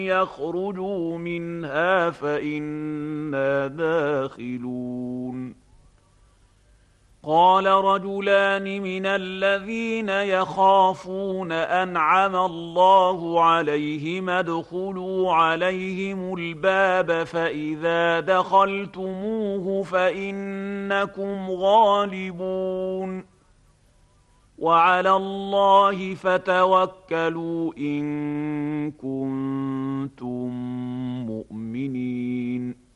يخرجوا منها فإنا داخلون. قال رجلان من الذين يخافون أنعم الله عليهم ادخلوا عليهم الباب فإذا دخلتموه فإنكم غالبون وعلى الله فتوكلوا إن كنتم مؤمنين.